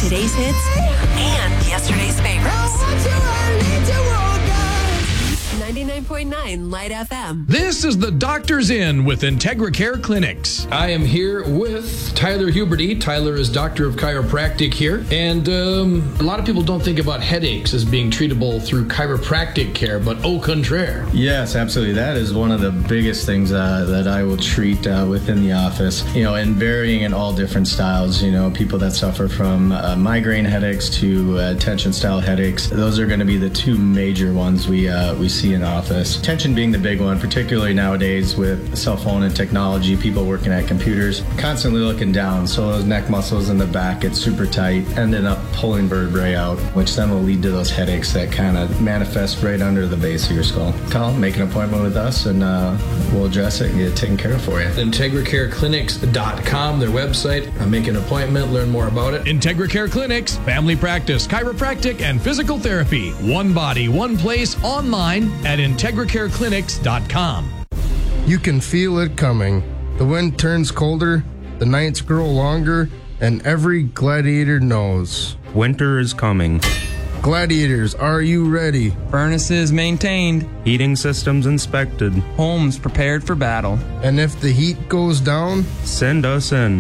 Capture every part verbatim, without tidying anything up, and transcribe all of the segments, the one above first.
today's hits and yesterday's favorites. ninety-nine point nine Light F M. This is the Doctor's Inn with IntegraCare Clinics. I am here with Tyler Huberty. Tyler is Doctor of Chiropractic here. And um, a lot of people don't think about headaches as being treatable through chiropractic care, but au contraire. Yes, absolutely. That is one of the biggest things uh, that I will treat uh, within the office, you know, and varying in all different styles. You know, people that suffer from uh, migraine headaches to uh, tension-style headaches. Those are going to be the two major ones we uh, we see in the office. Tension being the big one, particularly nowadays with cell phone and technology, people working at computers, constantly looking down, so those neck muscles in the back get super tight, ending up pulling vertebrae out, which then will lead to those headaches that kind of manifest right under the base of your skull. Call, make an appointment with us, and uh, we'll address it and get it taken care of for you. IntegraCare Clinics dot com, their website. Uh, make an appointment, learn more about it. IntegraCare Clinics, family practice, chiropractic, and physical therapy. One body, one place, online at IntegraCare Clinics dot com. You can feel it coming. The wind turns colder, the nights grow longer, and every gladiator knows. Winter is coming. Gladiators, are you ready? Furnaces maintained. Heating systems inspected. Homes prepared for battle. And if the heat goes down, send us in.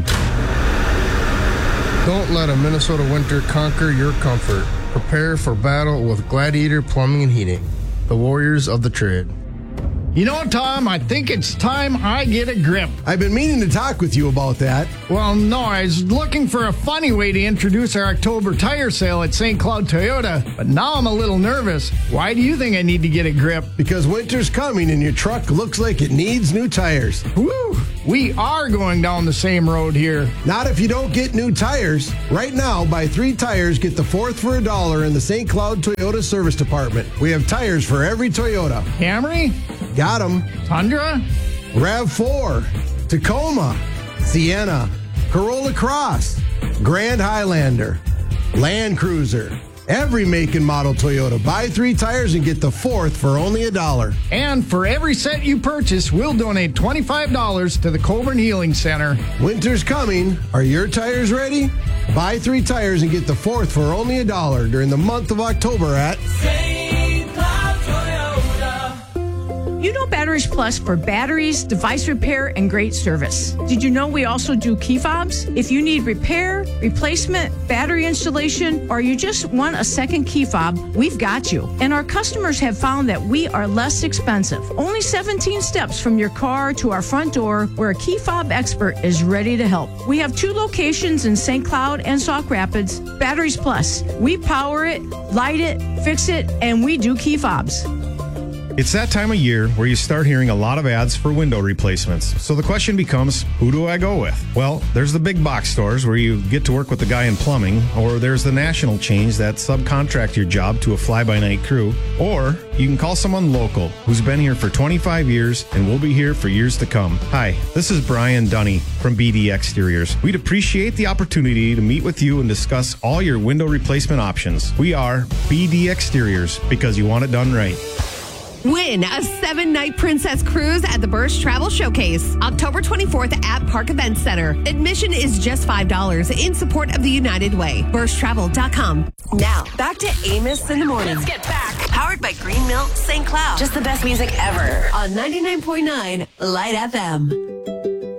Don't let a Minnesota winter conquer your comfort. Prepare for battle with Gladiator Plumbing and Heating, the warriors of the trade. You know, Tom, I think it's time I get a grip. I've been meaning to talk with you about that. Well, no, I was looking for a funny way to introduce our October tire sale at Saint Cloud Toyota, but now I'm a little nervous. Why do you think I need to get a grip? Because winter's coming and your truck looks like it needs new tires. Woo! We are going down the same road here. Not if you don't get new tires. Right now, buy three tires, get the fourth for a dollar in the Saint Cloud Toyota Service Department. We have tires for every Toyota. Camry? Got them. Tundra? RAV four, Tacoma, Sienna, Corolla Cross, Grand Highlander, Land Cruiser. Every make and model Toyota. Buy three tires and get the fourth for only a dollar. And for every set you purchase, we'll donate twenty-five dollars to the Coburn Healing Center. Winter's coming. Are your tires ready? Buy three tires and get the fourth for only a dollar during the month of October at Saint Cloud Toyota. You know Batteries Plus for batteries, device repair, and great service. Did you know we also do key fobs? If you need repair, replacement, battery installation, or you just want a second key fob, we've got you. And our customers have found that we are less expensive. Only seventeen steps from your car to our front door, where a key fob expert is ready to help. We have two locations in Saint Cloud and Sauk Rapids. Batteries Plus. We power it, light it, fix it, and we do key fobs. It's that time of year where you start hearing a lot of ads for window replacements. So the question becomes, who do I go with? Well, there's the big box stores where you get to work with the guy in plumbing, or there's the national chains that subcontract your job to a fly-by-night crew, or you can call someone local who's been here for twenty-five years and will be here for years to come. Hi, this is Brian Dunny from B D Exteriors. We'd appreciate the opportunity to meet with you and discuss all your window replacement options. We are B D Exteriors, because you want it done right. Win a seven-night Princess Cruise at the Bursch Travel Showcase, October twenty-fourth at Park Event Center. Admission is just five dollars in support of the United Way. Bursch Travel dot com. Now, back to Amos in the Morning. Let's get back. Powered by Green Milk Saint Cloud. Just the best music ever on ninety-nine point nine Light F M.